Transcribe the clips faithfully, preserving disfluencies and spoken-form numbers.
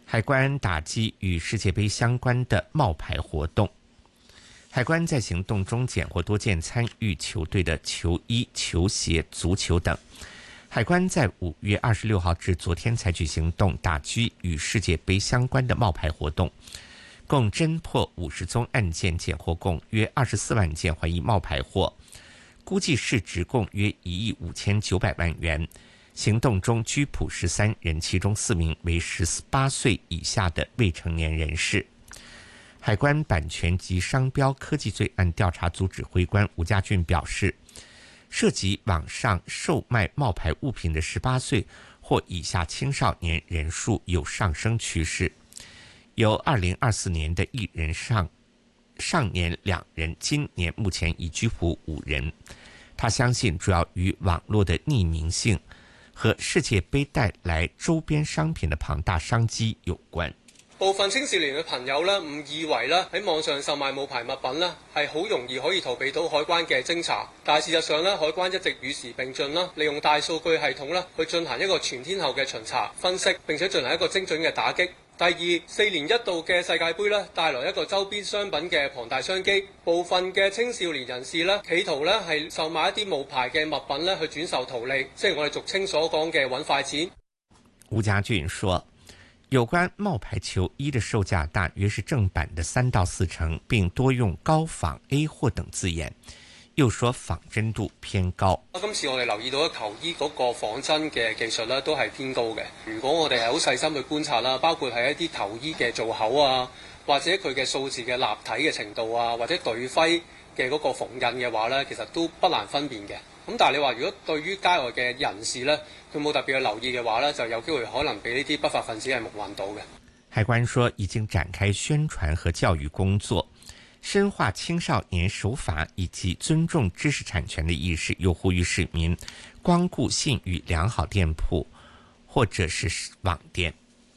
海关打击与世界杯相关的冒牌活动。海关在行动中检获多件参与球队的球衣、球鞋、足球等。海关在五月二十六号至昨天采取行动，打击与世界杯相关的冒牌活动，共侦破五十宗案件，检获共约二十四万件怀疑冒牌货，估计市值共约一亿五千九百万元。行动中拘捕十三人，其中四名为十八岁以下的未成年人士。海关版权及商标科技罪案调查组指挥官吴家俊表示，涉及网上售卖冒牌物品的十八岁或以下青少年人数有上升趋势，由二零二四年的一人上上年两人，今年目前已拘捕五人。他相信主要与网络的匿名性和世界杯帶來周邊商品的龐大商機有關。 部分青少年嘅朋友咧，誤以為咧喺網上售賣冒牌物品咧，係好容易可以逃避到海關嘅偵查。但係事實上咧，海關一直與時並進啦，利用大數據系統咧去進行一個全天候嘅巡查、分析，並且進行一個精準嘅打擊。第二，四年一度嘅世界盃咧，帶來一個周邊商品嘅龐大商機。部分嘅青少年人士咧，企圖咧係售賣一啲冒牌嘅物品咧，去轉售圖利，即係我哋俗稱所講嘅揾快錢。 吳家俊說，有關冒牌球衣的售價大約是正版的三到四成，並多用高仿 A 貨等字眼。又說仿真度偏高。 今次我哋留意到球衣嗰個仿真嘅技術咧，都係偏高嘅。如果我哋係好細心去觀察啦，包括係一啲球衣嘅做口啊，或者佢嘅數字嘅立體嘅程度啊，或者隊徽嘅嗰個縫印嘅話咧，其實都不難分辨嘅。咁但係你話如果對於街外嘅人士咧，佢冇特別去留意嘅話咧，就有機會可能俾呢啲不法分子係蒙混到嘅。 海關說已經展開宣傳和教育工作，深化青少年守法以及尊重知識產權的意識，又呼籲市民光顧信譽良好店鋪或者是網店。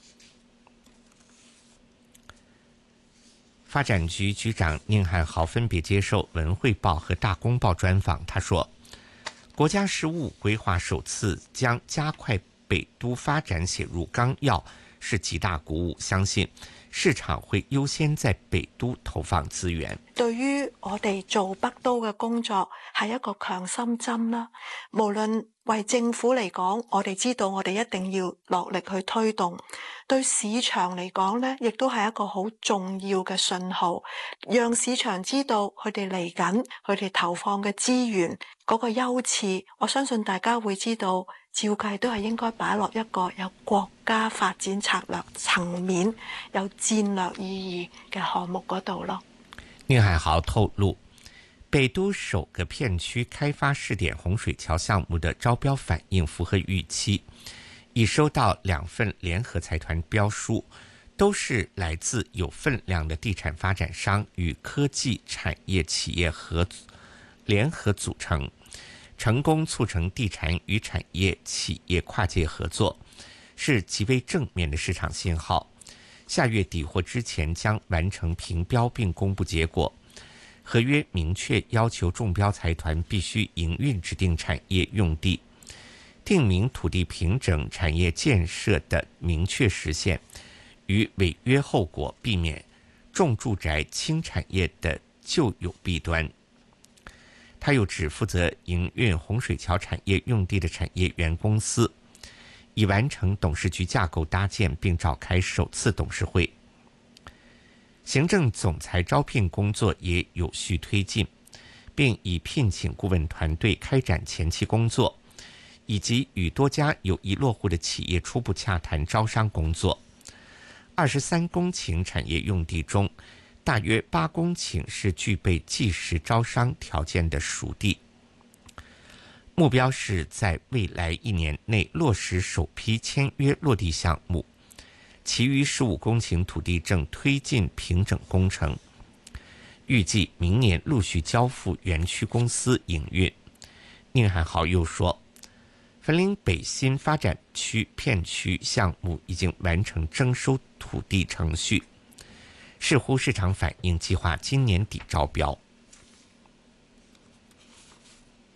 發展局局長寧漢豪分別接受文匯報和大公報專訪，他說，國家十五規劃首次將加快北都發展寫入綱要，是極大鼓舞，相信市場會優先在北都投放資源。 對於我哋做北都嘅工作係一個強心針啦。無論為政府嚟講，我哋知道我哋一定要落力去推動；對市場嚟講呢，亦都係一個好重要嘅信號，讓市場知道佢哋嚟緊，佢哋投放嘅資源嗰個優次。我相信大家會知道，照計都係應該擺落一個有國家發展策略層面、有戰略意義嘅項目嗰度咯。 寧海豪透露，北都首個片區開發試點洪水橋項目的招標反應符合預期，已收到兩份聯合財團標書，都是來自有分量的地產發展商與科技產業企業合聯合組成，成功促成地產與產業企業跨界合作，是極為正面的市場信號。下月底或之前將完成評標並公布結果。合約明確要求中標財團必須營運指定產業用地，定明土地平整產業建設的明確實現，與違約後果避免重住宅輕產業的就有弊端。他又指負責營運洪水橋產業用地的產業園公司已完成董事局架構搭建並召開首次董事會，行政總裁招聘工作也有序推進，並已聘請顧問團隊開展前期工作，以及與多家有意落戶的企業初步洽談招商工作。二十三公頃產業用地中，大約八公頃是具備即時招商條件的熟地，目標是在未來一年內落實首批簽約落地項目，其餘十五公頃土地正推進平整工程，預計明年陸續交付園區公司營運。寧漢豪又說，汾嶺北新發展區片區項目已經完成徵收土地程序，視乎市場反應，計劃今年底招標。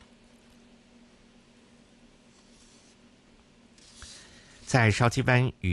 在筲箕灣與